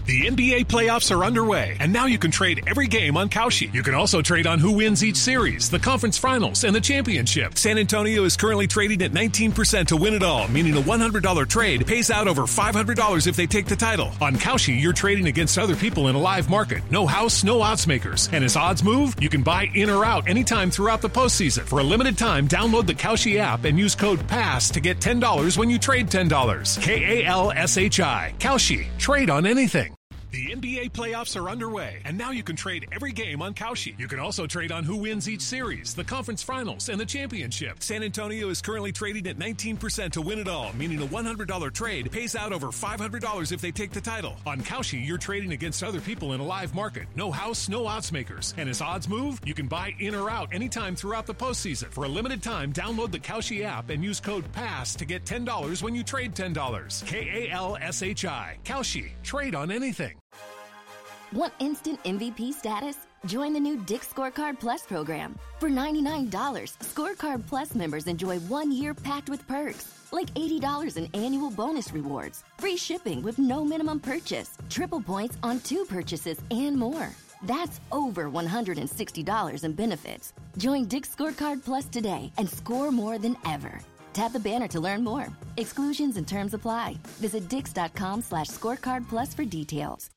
The NBA playoffs are underway, and now you can trade every game on Kalshi. You can also trade on who wins each series, the conference finals, and the championship. San Antonio is currently trading at 19% to win it all, meaning a $100 trade pays out over $500 if they take the title. On Kalshi, you're trading against other people in a live market. No house, no odds makers. And as odds move, you can buy in or out anytime throughout the postseason. For a limited time, download the Kalshi app and use code PASS to get $10 when you trade $10. KALSHI. Kalshi. Trade on anything. The NBA playoffs are underway, and now you can trade every game on Kalshi. You can also trade on who wins each series, the conference finals, and the championship. San Antonio is currently trading at 19% to win it all, meaning a $100 trade pays out over $500 if they take the title. On Kalshi, you're trading against other people in a live market. No house, no odds makers. And as odds move, you can buy in or out anytime throughout the postseason. For a limited time, download the Kalshi app and use code PASS to get $10 when you trade $10. KALSHI. Kalshi. Trade on anything. Want instant MVP status? Join the new Dick's Scorecard Plus program. For $99, Scorecard Plus members enjoy 1 year packed with perks, like $80 in annual bonus rewards, free shipping with no minimum purchase, triple points on 2 purchases, and more. That's over $160 in benefits. Join Dick's Scorecard Plus today and score more than ever. Tap the banner to learn more. Exclusions and terms apply. Visit dix.com/scorecard plus for details.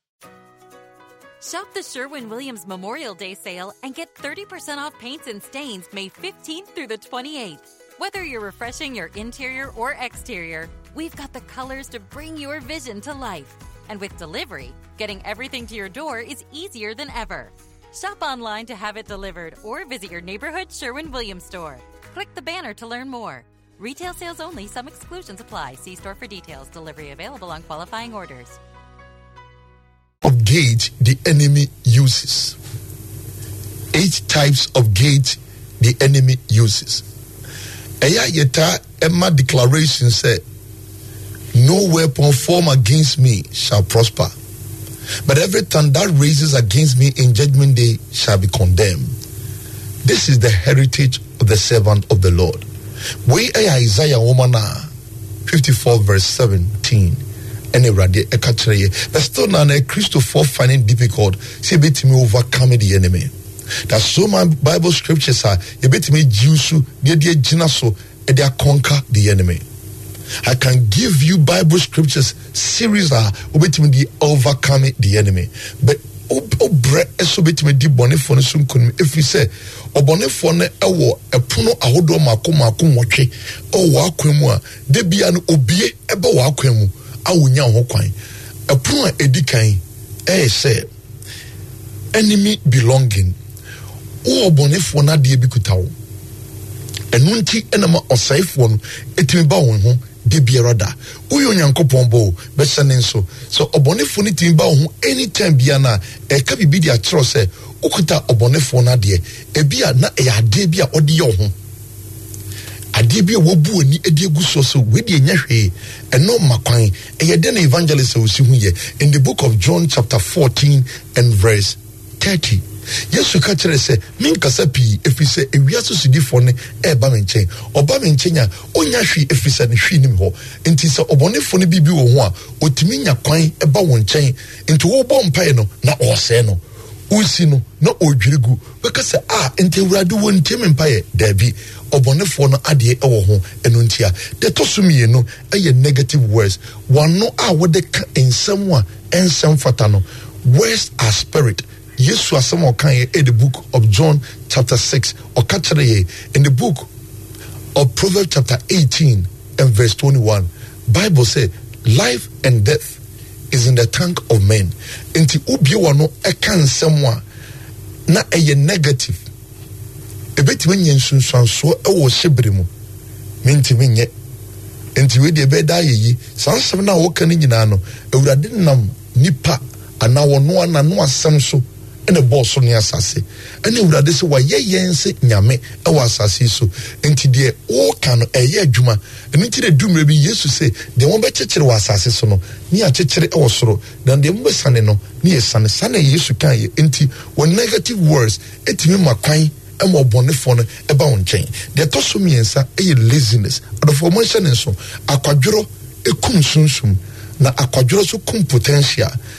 Shop the Sherwin-Williams Memorial Day sale and get 30% off paints and stains May 15th through the 28th. Whether you're refreshing your interior or exterior, we've got the colors to bring your vision to life. And with delivery, getting everything to your door is easier than ever. Shop online to have it delivered or visit your neighborhood Sherwin-Williams store. Click the banner to learn more. Retail sales only. Some exclusions apply. See store for details. Delivery available on qualifying orders. Of gate the enemy uses. 8 types of gate the enemy uses. Eya yeta Emma declaration said, no weapon formed against me shall prosper, but every tongue that raises against me in judgment day shall be condemned. This is the heritage of the servant of the Lord. We Isaiah woman 54 verse 17. And a radio but still now a Christopher finding difficult see bit me overcome the enemy. That's so my Bible scriptures are a bit me Jews they jinaso and they conquer the enemy. I can give you Bible scriptures series are bit me the overcoming the enemy. But so bit me di bonifone sun kun if you say obonefone ewo epuno ahodo mako nwotwe o wa kwemu a de bia no obie ebe wa kwemu awunya ho kwan epuno a edikan say enemy belonging o obonefo na de bikuta wo enu nti enama osaifo no etimi ba won ho de biara da uyo nyankopon bo be sene so obonefo ni timi ba wo ho anytime bia na e ka bibi dia tro se ukuta obonefo na de ebia na e ade bia ode ye ho ade bia wobu ani ade aguso so we de nya hwe eno makwan e ye de na evangelist o si hu ye in the book of John chapter 14 and verse 30. Yesu ka kire se min kasa pi efise ewiaso sudifo ne eba menchen oba menchen a onya hwi efise ne hwi nim ho enti se obonefo ne bibi wo ho a otimi nya kwan eba wo nchen enti wo bo mpai no na ose no usi no na odwirigu beka se enti awurade wo ntemi mpae dabi obonefo no ade ewo ho eno ntia de tosumie no eye negative words wano a wo de ka ensem a ensem fata no words are spirit. Yesu asemo kan in the book of John chapter 6 or kachare in the book of Proverbs chapter 18 and verse 21. Bible say life and death is in the tongue of men. Enti obi wano ekan semwa na eye negative. Ebetime nyensunsuanso ewo hyebre mu. Mentime nye. Enti we de beda yi sansem na wo kan nyina no awurade nam nipa ana wono ana no asem so and a boss on your sassy. And you would say, why yen say Yame, a was sassy so, and today all can a year juma, and into the doom maybe yes to say, the one better was sassy so no, near Chichere also, than the umbe saneno, near San yes to can you, into when negative words, it me my kind. And more bonifone about chain. The tosumiensa a laziness, or the formation and so, a quadro, a cum sunsum, na a quadro so cum potentia.